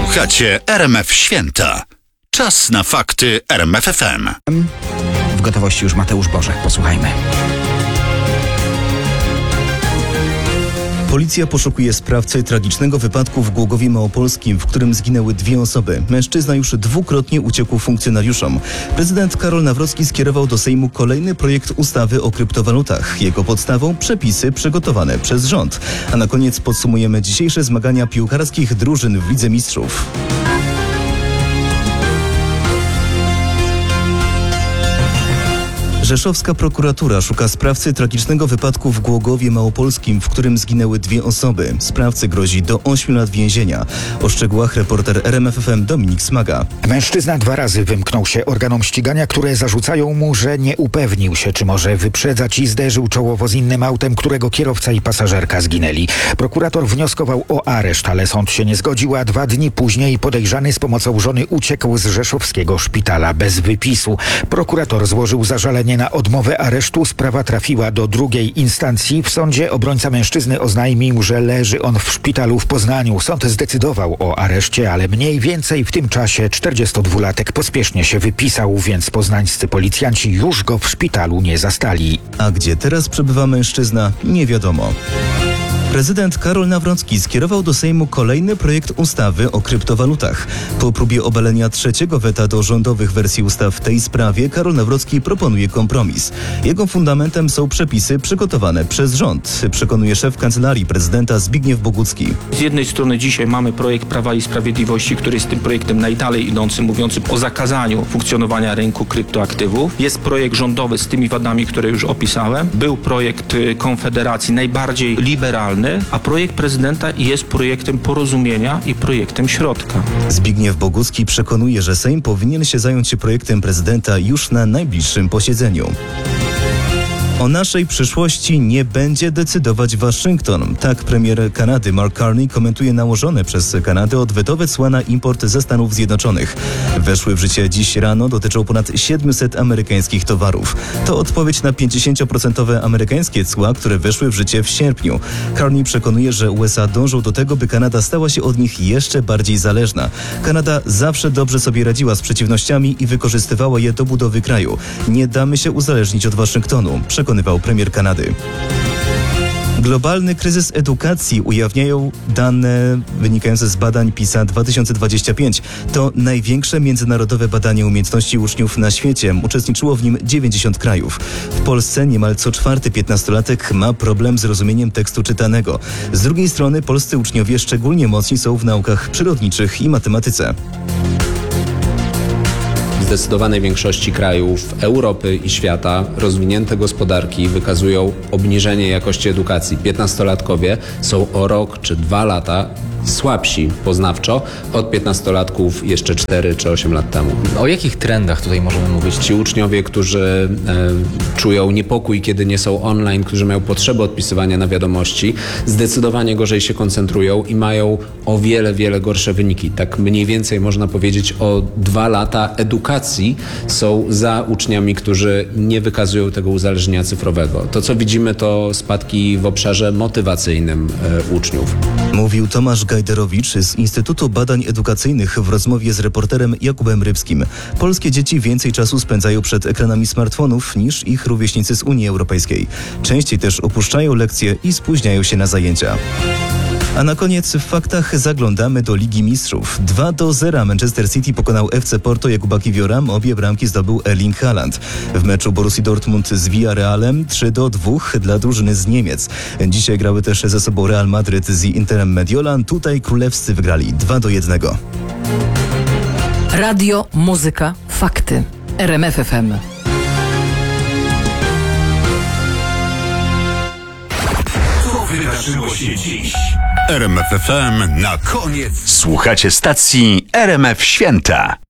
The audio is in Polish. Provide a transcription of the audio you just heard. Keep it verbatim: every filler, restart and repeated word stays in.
Słuchacie R M F Święta. Czas na fakty R M F F M. W gotowości już Mateusz Bożek. Posłuchajmy. Policja poszukuje sprawcy tragicznego wypadku w Głogowie Małopolskim, w którym zginęły dwie osoby. Mężczyzna już dwukrotnie uciekł funkcjonariuszom. Prezydent Karol Nawrocki skierował do Sejmu kolejny projekt ustawy o kryptowalutach. Jego podstawą przepisy przygotowane przez rząd. A na koniec podsumujemy dzisiejsze zmagania piłkarskich drużyn w Lidze Mistrzów. Rzeszowska prokuratura szuka sprawcy tragicznego wypadku w Głogowie Małopolskim, w którym zginęły dwie osoby. Sprawcy grozi do ośmiu lat więzienia. O szczegółach reporter R M F F M Dominik Smaga. Mężczyzna dwa razy wymknął się organom ścigania, które zarzucają mu, że nie upewnił się, czy może wyprzedzać i zderzył czołowo z innym autem, którego kierowca i pasażerka zginęli. Prokurator wnioskował o areszt, ale sąd się nie zgodził, a dwa dni później podejrzany z pomocą żony uciekł z rzeszowskiego szpitala bez wypisu. Prokurator złożył zażalenie na odmowę aresztu. Sprawa trafiła do drugiej instancji. W sądzie obrońca mężczyzny oznajmił, że leży on w szpitalu w Poznaniu. Sąd zdecydował o areszcie, ale mniej więcej w tym czasie czterdziestodwulatek pospiesznie się wypisał, więc poznańscy policjanci już go w szpitalu nie zastali. A gdzie teraz przebywa mężczyzna, nie wiadomo. Prezydent Karol Nawrocki skierował do Sejmu kolejny projekt ustawy o kryptowalutach. Po próbie obalenia trzeciego weta do rządowych wersji ustaw w tej sprawie Karol Nawrocki proponuje kompromis. Jego fundamentem są przepisy przygotowane przez rząd, przekonuje szef Kancelarii Prezydenta Zbigniew Bogucki. Z jednej strony dzisiaj mamy projekt Prawa i Sprawiedliwości, który jest tym projektem najdalej idącym, mówiący o zakazaniu funkcjonowania rynku kryptoaktywów. Jest projekt rządowy z tymi wadami, które już opisałem. Był projekt Konfederacji najbardziej liberalny, a projekt prezydenta jest projektem porozumienia i projektem środka. Zbigniew Bogucki przekonuje, że Sejm powinien się zająć się projektem prezydenta już na najbliższym posiedzeniu. O naszej przyszłości nie będzie decydować Waszyngton. Tak premier Kanady Mark Carney komentuje nałożone przez Kanadę odwetowe cła na import ze Stanów Zjednoczonych. Weszły w życie dziś rano, dotyczą ponad siedmiuset amerykańskich towarów. To odpowiedź na pięćdziesięcioprocentowe amerykańskie cła, które weszły w życie w sierpniu. Carney przekonuje, że U S A dążą do tego, by Kanada stała się od nich jeszcze bardziej zależna. Kanada zawsze dobrze sobie radziła z przeciwnościami i wykorzystywała je do budowy kraju. Nie damy się uzależnić od Waszyngtonu, przekonywał premier Kanady. Globalny kryzys edukacji ujawniają dane wynikające z badań PISA dwa tysiące dwadzieścia pięć. To największe międzynarodowe badanie umiejętności uczniów na świecie. Uczestniczyło w nim dziewięćdziesiąt krajów. W Polsce niemal co czwarty piętnastolatek ma problem z rozumieniem tekstu czytanego. Z drugiej strony polscy uczniowie szczególnie mocni są w naukach przyrodniczych i matematyce. W zdecydowanej większości krajów Europy i świata rozwinięte gospodarki wykazują obniżenie jakości edukacji. Piętnastolatkowie są o rok czy dwa lata słabsi poznawczo od piętnastolatków jeszcze cztery czy osiem lat temu. O jakich trendach tutaj możemy mówić? Ci uczniowie, którzy e, czują niepokój, kiedy nie są online, którzy mają potrzebę odpisywania na wiadomości, zdecydowanie gorzej się koncentrują i mają o wiele, wiele gorsze wyniki. Tak mniej więcej można powiedzieć o dwa lata edukacji są za uczniami, którzy nie wykazują tego uzależnienia cyfrowego. To, co widzimy, to spadki w obszarze motywacyjnym e, uczniów. Mówił Tomasz Gajderowicz z Instytutu Badań Edukacyjnych w rozmowie z reporterem Jakubem Rybskim. Polskie dzieci więcej czasu spędzają przed ekranami smartfonów niż ich rówieśnicy z Unii Europejskiej. Częściej też opuszczają lekcje i spóźniają się na zajęcia. A na koniec w faktach zaglądamy do Ligi Mistrzów. dwa do zera Manchester City pokonał F C Porto Jakuba Kiwiora. Obie bramki zdobył Erling Haaland. W meczu Borussii Dortmund z Villarrealem trzy do dwóch dla drużyny z Niemiec. Dzisiaj grały też ze sobą Real Madryt z Interem Mediolan. Tutaj królewscy wygrali dwa do jednego. Radio, muzyka, fakty. R M F F M. Wydarzyło się dziś. R M F F M na koniec. Słuchacie stacji R M F Święta.